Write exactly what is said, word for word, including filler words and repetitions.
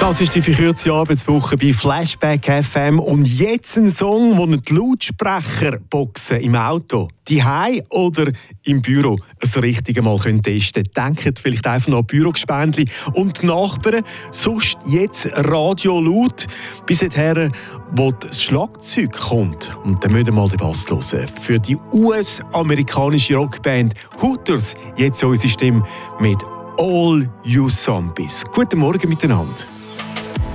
Das ist die verkürzte Arbeitswoche bei Flashback F M. Und jetzt ein Song, wo die Lautsprecherboxen im Auto, daheim oder im Büro so richtig einmal testen können. Denkt vielleicht einfach noch an Bürogespendli und die Nachbarn. Sonst jetzt Radio laut, bis dahin, wo das Schlagzeug kommt. Und dann müssen wir mal den Bass hören. Für die U S-amerikanische Rockband Hooters jetzt unsere Stimme mit All You Zombies. Guten Morgen miteinander.